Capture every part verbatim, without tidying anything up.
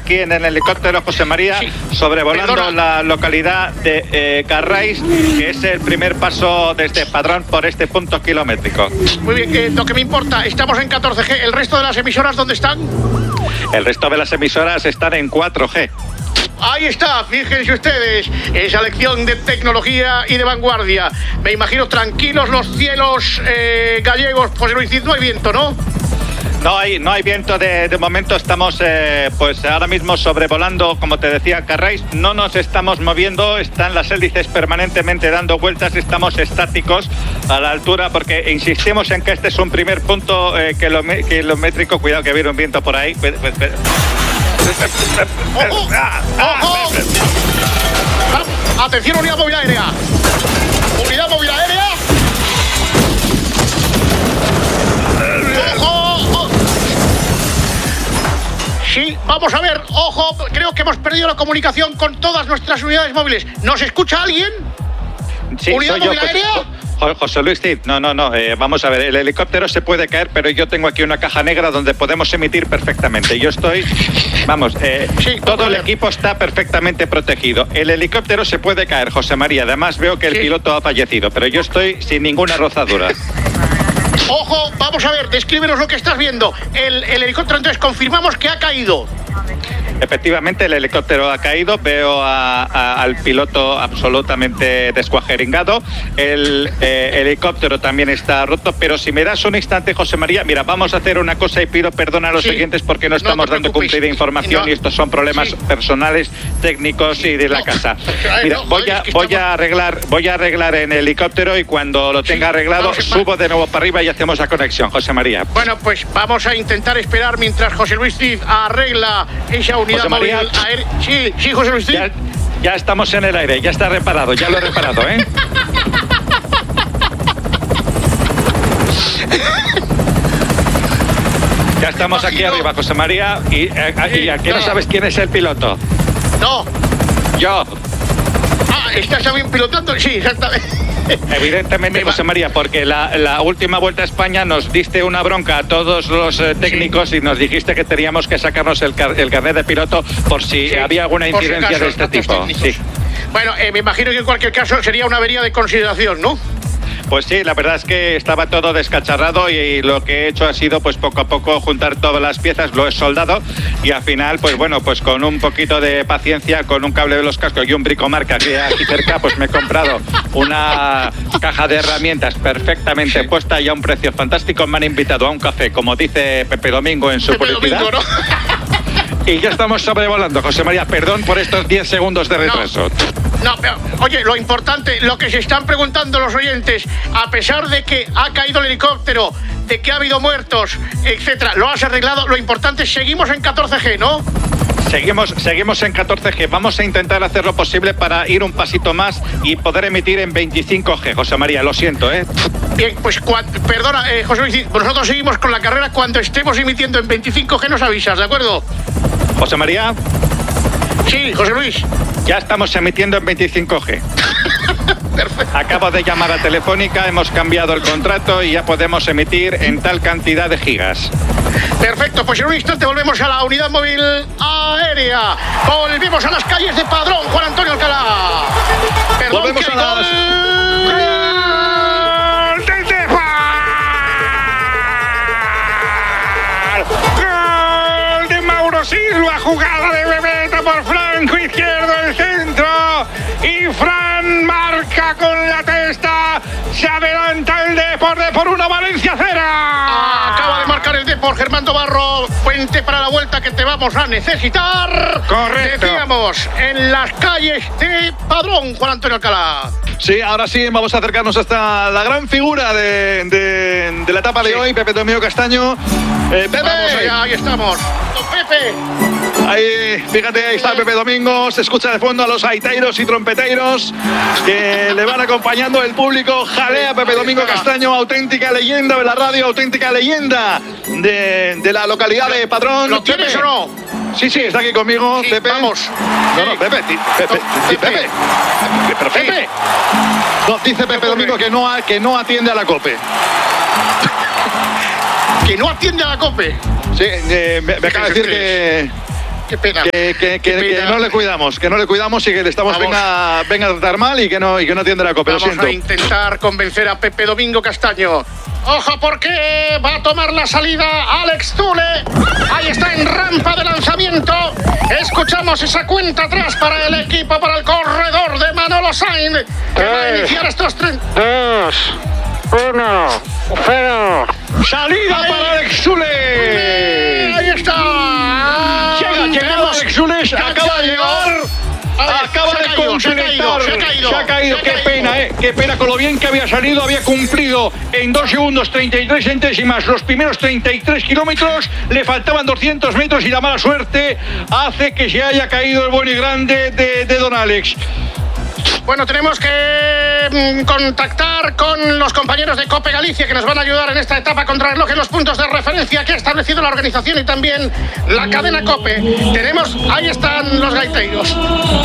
aquí en el helicóptero, José María, sí. sobrevolando Perdona. la localidad de eh, Carrais, que es el primer paso desde Padrón por este punto kilométrico. Muy bien, eh, lo que me importa, estamos en catorce G. ¿El resto de las emisoras dónde están? El resto de las emisoras están en cuatro G. Ahí está, fíjense ustedes, esa lección de tecnología y de vanguardia. Me imagino tranquilos los cielos eh, gallegos, José Luis Cid, no hay viento, ¿no? No hay, no hay viento de, de momento, estamos eh, pues ahora mismo sobrevolando, como te decía, Carrais, no nos estamos moviendo, están las hélices permanentemente dando vueltas, estamos estáticos a la altura porque insistimos en que este es un primer punto eh, kilomé- kilométrico, cuidado que viene un viento por ahí. ¡Ojo! ¡Ojo! ¡Atención, unidad móvil aérea! ¡Unidad móvil aérea! ¡Ojo! Sí, vamos a ver, ojo, creo que hemos perdido la comunicación con todas nuestras unidades móviles. ¿Nos escucha alguien? Sí, ¿Unidad soy móvil yo, aérea? José, José Luis Cid, no, no, no, eh, vamos a ver, el helicóptero se puede caer, pero yo tengo aquí una caja negra donde podemos emitir perfectamente. Yo estoy, vamos, eh, sí, todo el equipo está perfectamente protegido. El helicóptero se puede caer, José María, además veo que el sí. piloto ha fallecido, pero yo estoy sin ninguna rozadura. Ojo, vamos a ver, descríbenos lo que estás viendo. El, el helicóptero, entonces, confirmamos que ha caído. Efectivamente, el helicóptero ha caído, veo a, a, al piloto absolutamente descuajeringado, el eh, helicóptero también está roto, pero si me das un instante, José María, mira, vamos a hacer una cosa y pido perdón a los sí. oyentes porque no estamos no dando cumplida información no. y estos son problemas sí. personales, técnicos y de la no. casa. Mira, no, voy, a, es que voy, estamos... a arreglar, voy a arreglar en el helicóptero y cuando lo tenga sí. arreglado vamos, subo de nuevo para arriba y hacemos la conexión, José María. Bueno, pues vamos a intentar esperar mientras José Luis Cid arregla esa unidad. José María, aire... Sí, sí, José Luis. Ya, ya estamos en el aire, ya está reparado, ya lo he reparado, ¿eh? Ya estamos aquí arriba, José María, y, y, y aquí no. no sabes quién es el piloto. No. Yo. Ah, ¿estás también pilotando? Sí, exactamente. Evidentemente, José María, porque la, la última Vuelta a España nos diste una bronca a todos los eh, técnicos sí. y nos dijiste que teníamos que sacarnos el, car el carnet de piloto por si sí, había alguna incidencia si acaso, de este tipo. Sí. Bueno, eh, me imagino que en cualquier caso sería una avería de consideración, ¿no? Pues sí, la verdad es que estaba todo descacharrado y lo que he hecho ha sido pues poco a poco juntar todas las piezas, lo he soldado y al final pues bueno, pues con un poquito de paciencia, con un cable de los cascos y un bricomarca que aquí cerca, pues me he comprado una caja de herramientas perfectamente sí. puesta y a un precio fantástico. Me han invitado a un café, como dice Pepe Domingo en su Pepe publicidad. Domingo, ¿no? Y ya estamos sobrevolando, José María, perdón por estos diez segundos de retraso. No, no, oye, lo importante, lo que se están preguntando los oyentes, a pesar de que ha caído el helicóptero, de que ha habido muertos, etcétera, lo has arreglado, lo importante es seguimos en catorce G, ¿no? Seguimos, seguimos en catorce G. Vamos a intentar hacer lo posible para ir un pasito más y poder emitir en veinticinco G, José María, lo siento, ¿eh? Bien, pues perdona, eh, José Luis, nosotros seguimos con la carrera. Cuando estemos emitiendo en veinticinco G nos avisas, ¿de acuerdo? José María. Sí, José Luis. Ya estamos emitiendo en veinticinco G. Perfecto. Acabo de llamar a Telefónica, hemos cambiado el contrato y ya podemos emitir en tal cantidad de gigas. Perfecto, pues en un instante volvemos a la unidad móvil aérea. Volvemos a las calles de Padrón, Juan Antonio Alcalá. Perdón, volvemos a las... ¡Gol del Depor! ¡Gol de Mauro Silva! Jugada de Bebeta por flanco izquierdo, el centro. Y Fran marca con la testa. Se adelanta el Depor de por una Valencia cera. Acaba de marcar el Depor, Germán Barro. Puente para la vuelta que te vamos a necesitar. Correcto. Decíamos, en las calles de Padrón, Juan Antonio Alcalá. Sí, ahora sí, vamos a acercarnos hasta la gran figura de, de, de la etapa de sí. hoy, Pepe Domingo Castaño. Eh, Pepe. Vamos allá, ahí estamos. Don Pepe. Ahí, fíjate, ahí está Pepe Domingo, se escucha de fondo a los aiteiros y trompeteiros que le van acompañando el público. Jalea Pepe Domingo Castaño, auténtica leyenda de la radio, auténtica leyenda de, de la localidad de Padrón. ¿Lo tienes o no? Sí, sí, está aquí conmigo, sí, Pepe. Vamos. No, no, Pepe, Pepe, Pepe, Pepe, Pepe. Pero Pepe. No, dice Pepe Domingo que no, que no atiende a la COPE. ¿Que no atiende a la COPE? Sí, eh, me, me acaba de decir que... qué pena. Que, que, que, Qué que pena. no le cuidamos, que no le cuidamos y que le estamos venga, venga a tratar mal y que no, y que no atiende la copa. Lo Vamos siento. a intentar convencer a Pepe Domingo Castaño. Ojo porque va a tomar la salida Alex Zule. Ahí está en rampa de lanzamiento. Escuchamos esa cuenta atrás para el equipo, para el corredor de Manolo Sainz, que va a iniciar estos tres. Dos, uno, cero. ¡Salida Ahí. para Alex Zule! Ahí está. Llega, llega Tenemos- Alex Zule, ya acaba de llegar. A ver, Acaba se ha de caído, se ha completar, caído, se ha caído, se ha caído, se ha qué caído. pena, eh, qué pena con lo bien que había salido, había cumplido en dos segundos treinta y tres centésimas los primeros treinta y tres kilómetros, le faltaban doscientos metros y la mala suerte hace que se haya caído el buen y grande de, de don Alex. Bueno, tenemos que mm, contactar con los compañeros de Cope Galicia que nos van a ayudar en esta etapa contra el reloj en los puntos de referencia que ha establecido la organización y también la cadena Cope. Tenemos, ahí están los gaiteiros.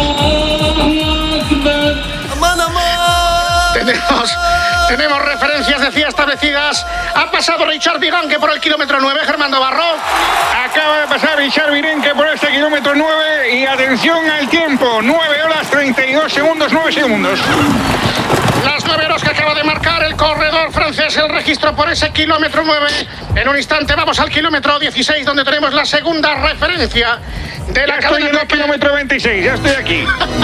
Tenemos, tenemos referencias, decía, establecidas. Ha pasado Richard Viganque por el kilómetro nueve, Germán Navarro. Acaba de pasar Richard Virenque por este kilómetro nueve y atención al tiempo. nueve horas treinta y dos segundos, nueve segundos. Las nueve horas que acaba de marcar el corredor francés, el registro por ese kilómetro nueve. En un instante vamos al kilómetro dieciséis, donde tenemos la segunda referencia de la Ya estoy cadena en el Cope. kilómetro veintiséis, ya estoy aquí.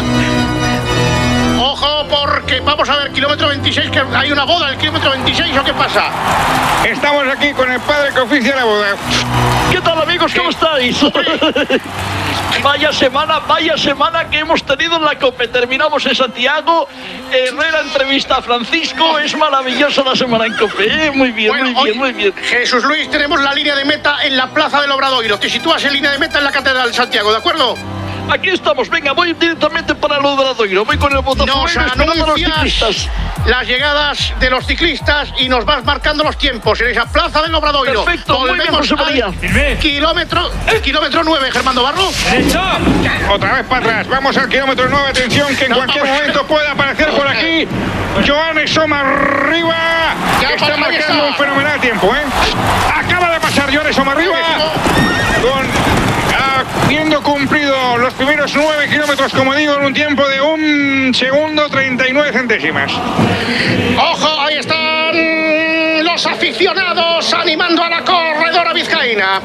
Ojo, porque vamos a ver, kilómetro veintiséis, que hay una boda, el kilómetro veintiséis, ¿o qué pasa? Estamos aquí con el padre que oficia la boda. ¿Qué tal, amigos? ¿Cómo estáis? Vaya semana, vaya semana que hemos tenido en la COPE. Terminamos en Santiago. Herrera entrevista a Francisco. Es maravillosa la semana en COPE. ¿eh? Muy bien, Bueno, muy bien, hoy, muy bien. Jesús Luis, tenemos la línea de meta en la Plaza del Obradoiro. Te sitúas en línea de meta en la Catedral de Santiago, ¿de acuerdo? Aquí estamos. Venga, voy directamente para el Obradoiro. Voy con el botafumeiro Nos esperando a los anuncias ciclistas. las llegadas de los ciclistas y nos vas marcando los tiempos en esa Plaza del Obradoiro. Perfecto, muy bien, José María. al kilómetro, el kilómetro nueve, Germán Navarro. Otra vez para atrás. Vamos al kilómetro nueve. Atención que en No, cualquier vamos. momento puede aparecer por aquí Joan Soma arriba. Ya, Que está ahí marcando está. un fenomenal tiempo, ¿eh? Acaba de pasar Joan Soma arriba. Con, habiendo cumplido los primeros nueve kilómetros, como digo, en un tiempo de un segundo treinta y nueve centésimas. Ojo, ahí están los aficionados animando a la corredora vizcaína.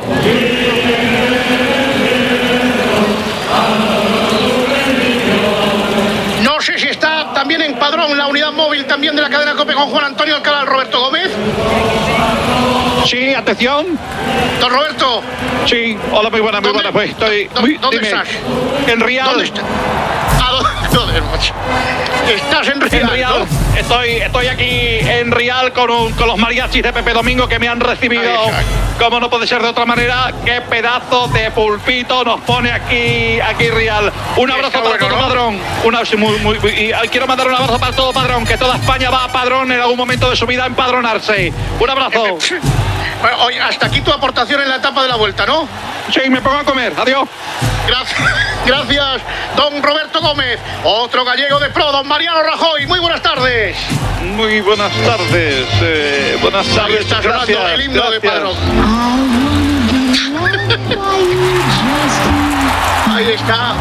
No sé si está también en padrón la unidad móvil también de la cadena COPE con Juan Antonio Alcalá, Roberto Gómez. Sí, atención. Don Roberto, Sí, hola, muy buena, muy ¿Dónde- buena. Pues estoy. dó- muy- dónde dime. estás? En Rial. ¿dónde está? ¿A dónde, dónde, macho? Estás en En Rial, Rial. ¿no? Estoy, estoy aquí en Rial con, un- con los mariachis de Pepe Domingo que me han recibido, Ahí está. como no puede ser de otra manera. Qué pedazo de pulpito nos pone aquí, aquí Rial. Un abrazo Está para bueno, todo ¿no? Padrón. Una, sí, muy, muy, muy- y quiero mandar un abrazo para todo Padrón, que toda España va a Padrón en algún momento de su vida a empadronarse. Un abrazo. Bueno, oye, hasta aquí tu aportación en la etapa de la vuelta, ¿no? Sí, me pongo a comer. Adiós. Gracias, gracias, don Roberto Gómez. Otro gallego de pro, don Mariano Rajoy. Muy buenas tardes. Muy buenas tardes. eh, buenas Ahí tardes. está sonando Gracias, el himno de gracias. Padrón. Ahí está.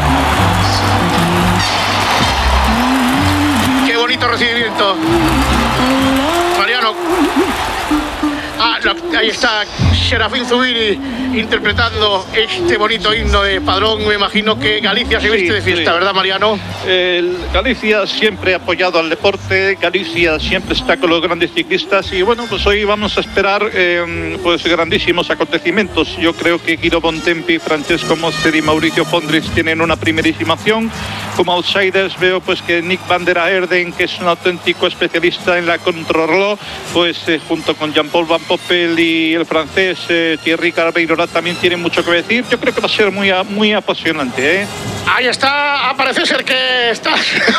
Qué bonito recibimiento. Mariano. Ah, lo- ahí está Serafín Zubiri interpretando este bonito himno de Padrón. Me imagino que Galicia se viste Sí, de fiesta, sí. ¿verdad, Mariano? El Galicia siempre ha apoyado al deporte, Galicia siempre está con los grandes ciclistas y bueno, pues hoy vamos a esperar eh, pues grandísimos acontecimientos. Yo creo que Guido Bontempi, Francesco Moster y Mauricio Fondris tienen una primerísima acción. Como outsiders veo pues que Nick van der Aerden, que es un auténtico especialista en la contrarreloj, pues eh, junto con Jean-Paul Van Poppel y el francés eh, Thierry Carbeiro también tienen mucho que decir. Yo creo que va a ser muy, a- muy apasionante, ¿eh? Ahí está, parece ser que está.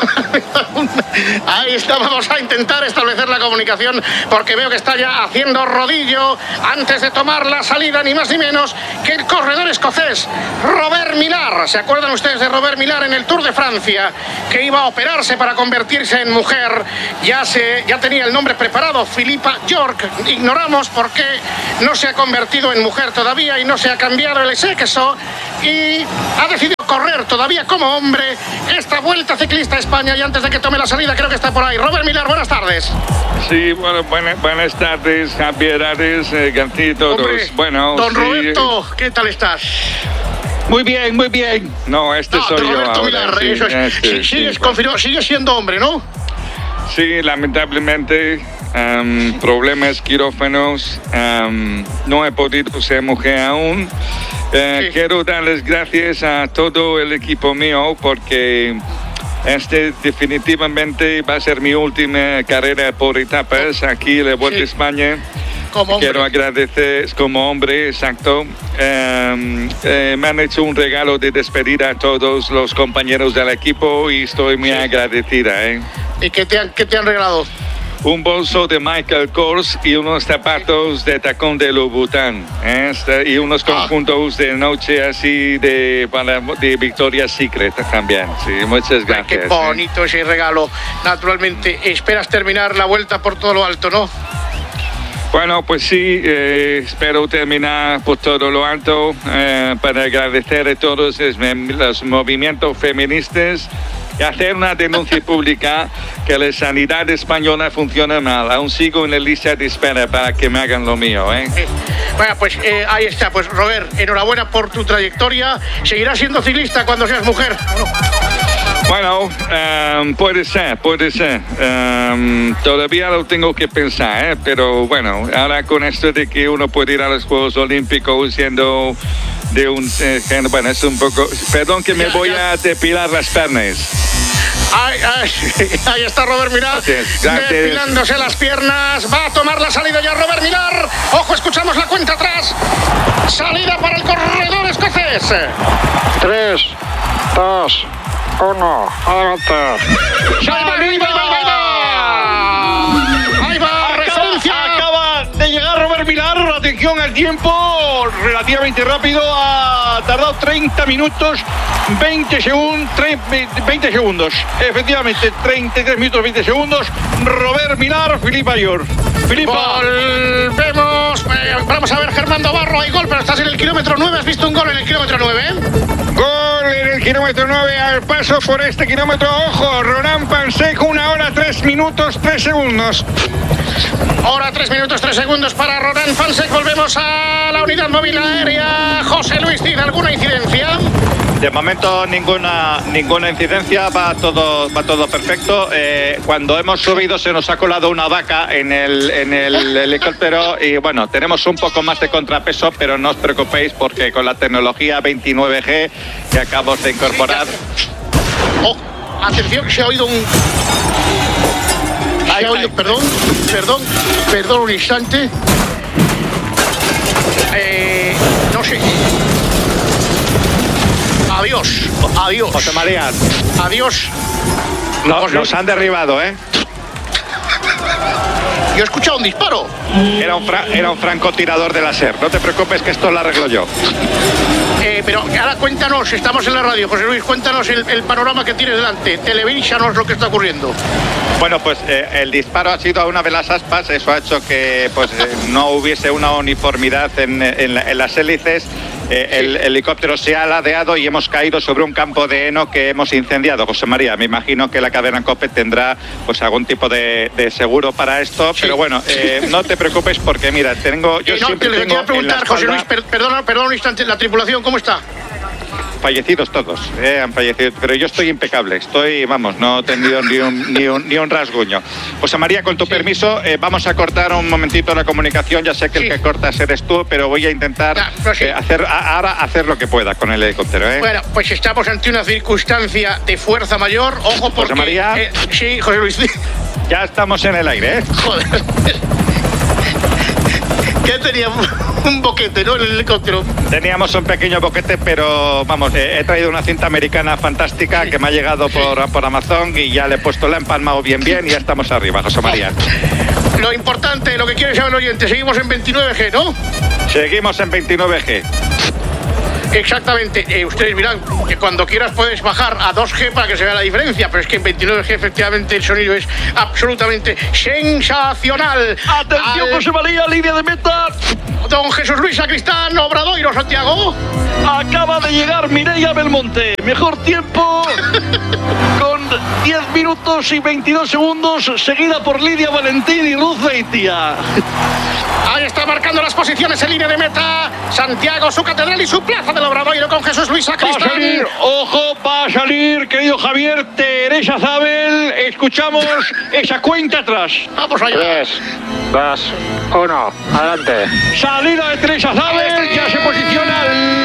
Ahí está, vamos a intentar establecer la comunicación porque veo que está ya haciendo rodillo antes de tomar la salida, ni más ni menos que el corredor escocés Robert Millar. ¿Se acuerdan ustedes de Robert Millar en el Tour de Francia? Que iba a operarse para convertirse en mujer. Ya, se, ya tenía el nombre preparado, Philippa York. Ignoramos por qué no se ha convertido en mujer todavía y no se ha cambiado el sexo. y ha decidido correr todavía como hombre esta Vuelta Ciclista a España. Y antes de que tome la salida, creo que está por ahí Robert Millar. Buenas tardes. Sí, bueno, buenas, buenas tardes, Javier Ares, eh, García, todos. Hombre, bueno, don sí. Roberto, ¿qué tal estás? Muy bien, muy bien. No, este No, soy don yo Roberto ahora. Millar, Sí, eso es. este, Sí, sí, sigues, bueno. confirmado, sigues siendo hombre, ¿no? Sí, lamentablemente, um, problemas quirófanos, um, no he podido ser mujer aún. Eh, Sí. Quiero darles gracias a todo el equipo mío porque este definitivamente va a ser mi última carrera por etapas aquí en la Vuelta Sí. a España. Como hombre. Quiero agradecer como hombre, exacto. Um, eh, me han hecho un regalo de despedida a todos los compañeros del equipo y estoy muy Sí. agradecida. ¿eh? ¿Y qué te han, qué te han regalado? Un bolso de Michael Kors y unos zapatos de tacón de Louboutin, ¿eh? Este, y unos conjuntos de noche así de, para, de Victoria's Secret también. Sí, muchas Ay, gracias. qué ¿eh? bonito ese regalo. Naturalmente, esperas terminar la vuelta por todo lo alto, ¿no? Bueno, pues sí, eh, espero terminar por todo lo alto eh, para agradecer a todos los, los movimientos feministas y hacer una denuncia pública que la sanidad española funciona mal. Aún sigo en la lista de espera para que me hagan lo mío, ¿eh? Eh, bueno, pues eh, ahí está. Pues Robert, enhorabuena por tu trayectoria. ¿Seguirás siendo ciclista cuando seas mujer? Bueno, um, puede ser, puede ser. Um, todavía lo tengo que pensar, ¿eh? Pero bueno, ahora con esto de que uno puede ir a los Juegos Olímpicos siendo de un... Eh, bueno, es un poco... Perdón que me Ya, voy ya. a depilar las piernas. Ay, ay, ahí está Robert Millar, Gracias, gracias. depilándose las piernas. Va a tomar la salida ya Robert Millar. Ojo, escuchamos la cuenta atrás. Salida para el corredor escocés. Tres, dos, uno, adelante. Ahí va, ahí va, ahí va, ahí va. Ahí va, referencia. Acaba de llegar Robert Millar. Atención al tiempo, relativamente rápido. Ha tardado treinta minutos, veinte segundos, veinte segundos. Efectivamente, treinta y tres minutos, veinte segundos. Robert Millar, Filipa Yor. Filipa. Volvemos. Eh, vamos a ver, Germán Navarro. Hay gol, pero estás en el kilómetro nueve. ¿Has visto un gol en el kilómetro nueve? Gol en el kilómetro nueve al paso por este kilómetro. Ojo, Roland Pansec, una hora, tres minutos, tres segundos. Hora, tres minutos, tres segundos para Roland Fansec. Volvemos a la unidad móvil aérea. José Luis Cid, ¿alguna incidencia? De momento ninguna ninguna incidencia, va todo va todo perfecto. Eh, cuando hemos subido se nos ha colado una vaca en el en el helicóptero y bueno, tenemos un poco más de contrapeso, pero no os preocupéis porque con la tecnología veintinueve G que acabamos de incorporar. Oh, atención, se ha oído un... Se Ay, ha oído, ay. perdón, perdón, perdón un instante. Eh, no sé. Adiós, adiós. José María, Adiós. no, José nos han derribado, ¿eh? Yo he escuchado un disparo. Era un, fra- era un francotirador de láser. No te preocupes que esto lo arreglo yo. Eh, pero ahora cuéntanos, estamos en la radio, José Luis, cuéntanos el, el panorama que tienes delante. Televísanos lo que está ocurriendo. Bueno, pues eh, el disparo ha sido a una de las aspas. Eso ha hecho que pues eh, no hubiese una uniformidad en, en la- en las hélices. Eh, el helicóptero se ha ladeado y hemos caído sobre un campo de heno que hemos incendiado. José María, me imagino que la cadena COPE tendrá pues algún tipo de, de seguro para esto, Sí. pero bueno, eh, no te preocupes porque mira, tengo yo Eh, no, siempre te le tengo quiero en la preguntar, José Luis, espalda- per- perdona, perdona un instante, la tripulación, ¿cómo está? Fallecidos todos, eh, han fallecido, pero yo estoy impecable, estoy, vamos, no he tenido ni un, ni un, ni un rasguño. José María, con tu permiso, eh, vamos a cortar un momentito la comunicación, ya sé que Sí. el que cortas eres tú, pero voy a intentar Ah, pero sí. eh, hacer, a- ahora hacer lo que pueda con el helicóptero. ¿eh? Bueno, pues estamos ante una circunstancia de fuerza mayor. Ojo porque... María. eh, sí, José Luis. Ya estamos en el aire, ¿eh? Joder. Que tenía un boquete, ¿no? En el helicóptero. Teníamos un pequeño boquete, pero vamos, eh, he traído una cinta americana fantástica que me ha llegado por, por Amazon y ya le he puesto la empalmado bien bien y ya estamos arriba, José María. Lo importante, lo que quiere saber el oyente, seguimos en veintinueve G, ¿no? Seguimos en veintinueve G. Exactamente. Eh, ustedes dirán que cuando quieras puedes bajar a dos G para que se vea la diferencia, pero es que en veintinueve G efectivamente el sonido es absolutamente sensacional. Atención, Al... José María, línea de meta. Don Jesús Luis Sacristán, Obradoiro, Santiago. Acaba de llegar Mireia Belmonte. Mejor tiempo con diez minutos y veintidós segundos, seguida por Lidia Valentín y Ruth Beitia. Ahí está marcando las posiciones en línea de meta. Santiago, su catedral y su plaza del Obradoiro con Jesús Luis Sacristán. Va a salir, ojo, va a salir, querido Javier, Teresa Zabel. Escuchamos esa cuenta atrás. Vamos allá. tres, dos, uno, adelante. Salida de Teresa Zabel, ya se posiciona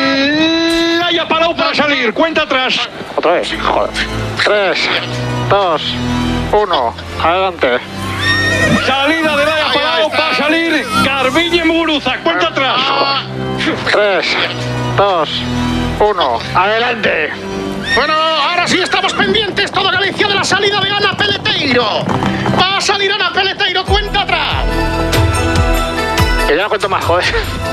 Laia Palau para salir. Cuenta atrás. Otra vez, joder. tres, dos, uno, adelante. Salida de Laia Palau, va a salir Garbiñe Muguruza. Cuenta atrás. tres, dos, uno, adelante. Bueno, ahora sí estamos pendientes, toda Galicia, de la salida de Ana Peleteiro. Va a salir Ana Peleteiro, cuenta atrás. Que ya no cuento más, joder.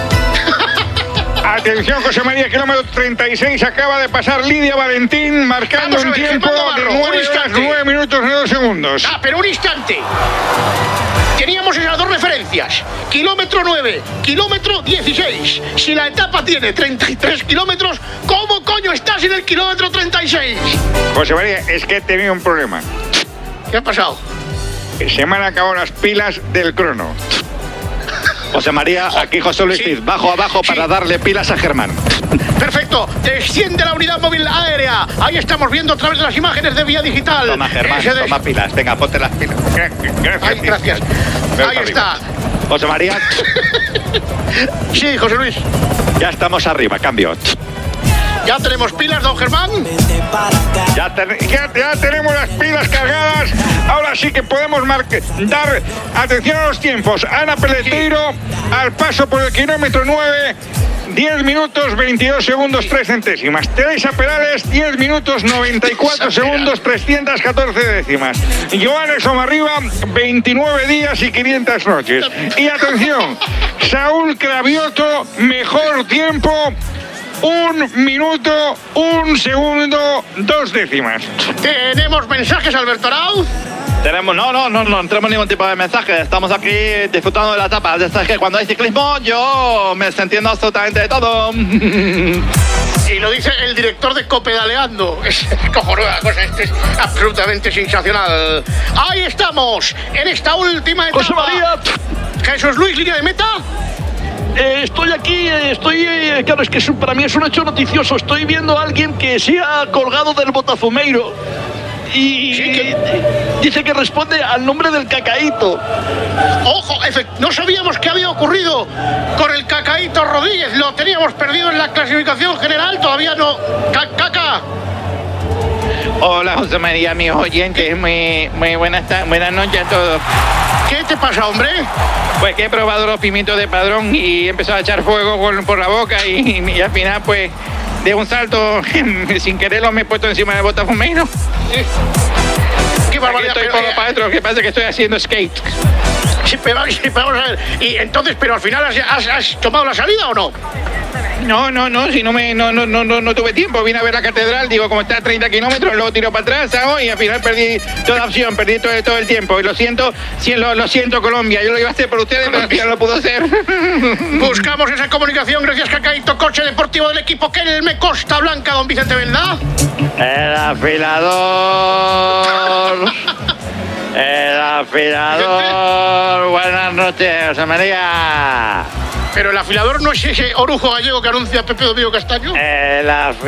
Atención, José María, kilómetro treinta y seis, acaba de pasar Lidia Valentín, marcando Vamos a un ver, tiempo Germán de Navarro, un nueve horas, instante. nueve minutos y dos segundos. Ah, pero un instante. Teníamos esas dos referencias. Kilómetro nueve, kilómetro dieciséis. Si la etapa tiene treinta y tres kilómetros, ¿cómo coño estás en el kilómetro treinta y seis? José María, es que he tenido un problema. ¿Qué ha pasado? Se me han acabado las pilas del crono. José María, aquí José Luis Sí. Piz, bajo abajo Sí. para darle pilas a Germán. Perfecto, desciende la unidad móvil aérea. Ahí estamos viendo a través de las imágenes de vía digital. Toma, Germán, Ese des- toma pilas. Venga, ponte las pilas. Gracias. Ay, gracias. Veo Ahí para está. José María, Sí, José Luis. ya estamos arriba, cambio. Ya tenemos pilas, don Germán. Ya, ten- ya- ya tenemos las pilas cargadas. Ahora sí que podemos marque- dar atención a los tiempos. Ana Peleteiro al paso por el kilómetro nueve. diez minutos, veintidós segundos, tres centésimas. Teresa Perales, diez minutos, noventa y cuatro segundos, trescientas catorce décimas. Joana Somarriba, veintinueve días y quinientas noches. Y atención, Saúl Cravioto, mejor tiempo, un minuto, un segundo, dos décimas. Tenemos mensajes, Alberto Arau. Tenemos, no, no, no, no tenemos ningún tipo de mensaje. Estamos aquí disfrutando de la etapa. Ya sabes que cuando hay ciclismo yo me entiendo absolutamente de todo. Y lo dice el director de Copedaleando. Es cojonuda cosa, esto es absolutamente sensacional. Ahí estamos, en esta última etapa. José María, Jesús Luis, línea de meta. eh, estoy aquí, eh, estoy, eh, claro, es que es un- para mí es un hecho noticioso. Estoy viendo a alguien que se ha colgado del Botafumeiro y Sí, que- dice que responde al nombre del Cacaíto. Ojo, efe- no sabíamos qué había ocurrido con el Cacaíto Rodríguez. Lo teníamos perdido en la clasificación general. Todavía no. Ca- Caca. Hola, José María, mis oyentes. Muy, muy buenas, ta- buenas noches a todos. ¿Qué te pasa, hombre? Pues que he probado los pimientos de Padrón y he empezado a echar fuego por, por la boca y, y al final, pues, de un salto, sin quererlo, me he puesto encima del Botafumeiro. Qué Aquí barbaridad. estoy pero, todo eh, para adentro, que pasa que estoy haciendo skate. sí, pero, sí, pero vamos a ver. Y entonces, pero al final has, has- has tomado la salida o no? No, no, no, si no me no, no, no, no, no tuve tiempo, vine a ver la catedral, digo, como está a treinta kilómetros, luego tiro para atrás, hago, y al final perdí toda opción, perdí todo, todo el tiempo. Y lo siento, sí, lo, lo siento, Colombia, yo lo iba a hacer por ustedes, pero al final no pudo ser. Buscamos esa comunicación. Gracias, Cacaíto. Coche deportivo del equipo Kelme Costa Blanca, don Vicente Velda. El afilador. El afilador. Buenas noches, José María. Pero el afilador no es ese orujo gallego que anuncia Pepe Domingo Castaño. El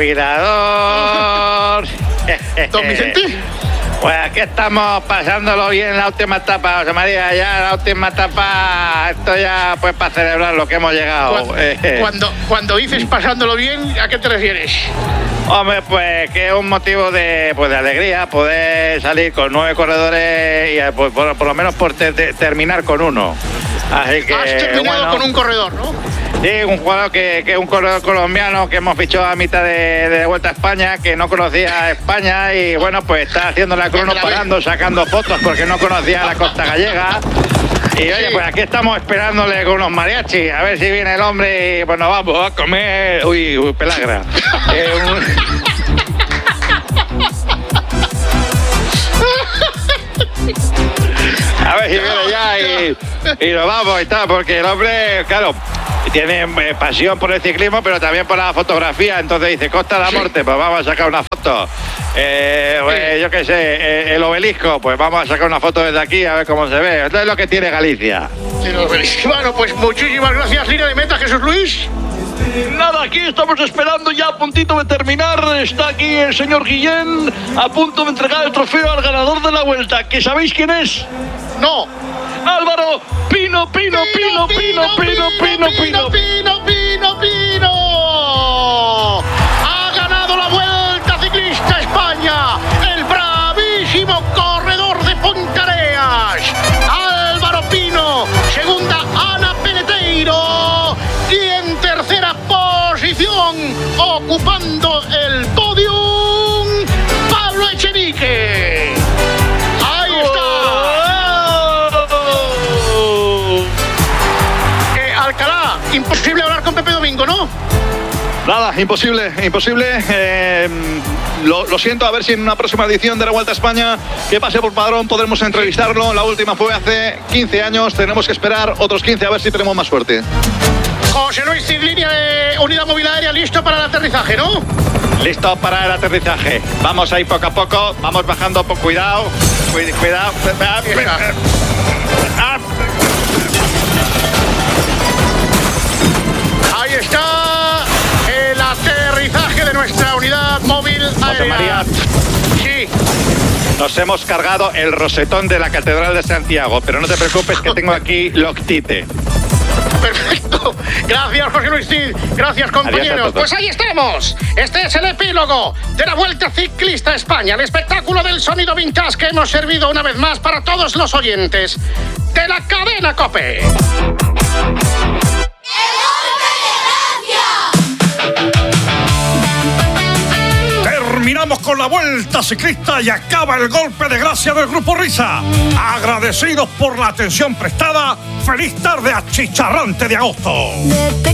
afilador. Don Vicente. Pues aquí estamos pasándolo bien en la última etapa, José María. Ya la última etapa, esto ya pues para celebrar lo que hemos llegado. Cuando, Eh, cuando, cuando dices pasándolo bien, ¿a qué te refieres? Hombre, pues que es un motivo de, pues, de alegría poder salir con nueve corredores y eh, pues, por, por lo menos por te- te- terminar con uno. Así que, Has terminado bueno, con un corredor, ¿no? sí, un jugador que, que es un corredor colombiano que hemos fichado a mitad de, de Vuelta a España, que no conocía a España y bueno, pues está haciendo la crono Otra vez. parando, sacando fotos porque no conocía la costa gallega. Y oye, pues aquí estamos esperándole con unos mariachis. A ver si viene el hombre y pues nos vamos a comer. Uy, uy pelagra. eh, un... A ver si viene ya y, y nos vamos y tal, porque el hombre, claro, tiene eh, pasión por el ciclismo, pero también por la fotografía. Entonces dice, Costa de la Morte, pues vamos a sacar una foto. Eh, pues, yo qué sé, eh, el obelisco, pues vamos a sacar una foto desde aquí a ver cómo se ve. Esto es lo que tiene Galicia. Bueno, pues muchísimas gracias, línea de meta, Jesús Luis. Nada, aquí estamos esperando ya a puntito de terminar. Está aquí el señor Guillén a punto de entregar el trofeo al ganador de la Vuelta. ¿Que sabéis quién es? No. Álvaro Pino, Pino, Pino, Pino, Pino, Pino, Pino, Pino, Pino, Pino. Ha ganado la Vuelta Ciclista España, el bravísimo corredor de Pontareas. Álvaro Pino, segunda Ana Peleteiro y en tercera posición, ocupando el podium, Pablo Echenique. Ahí está. Eh, Alcalá, imposible hablar con Pepe Domingo, ¿no? Nada, imposible, imposible. Eh, lo, lo siento, a ver si en una próxima edición de la Vuelta a España que pase por Padrón podremos entrevistarlo. La última fue hace quince años, tenemos que esperar otros quince a ver si tenemos más suerte. José Luis Cid, línea de unidad móvil aérea, listo para el aterrizaje, ¿no? Listo para el aterrizaje. Vamos ahí poco a poco, vamos bajando con cuidado. Cuidado. Ahí está el aterrizaje de nuestra unidad móvil aérea. José María. Sí. Nos hemos cargado el rosetón de la Catedral de Santiago, pero no te preocupes que tengo aquí Loctite. Perfecto. Gracias, José Luis Cid. Gracias, compañeros. Pues ahí estamos. Este es el epílogo de la Vuelta Ciclista España, el espectáculo del sonido vintage que hemos servido una vez más para todos los oyentes de la cadena COPE. Terminamos con la Vuelta Ciclista y acaba el golpe de gracia del Grupo Risa. Agradecidos por la atención prestada. Feliz tarde achicharrante de agosto.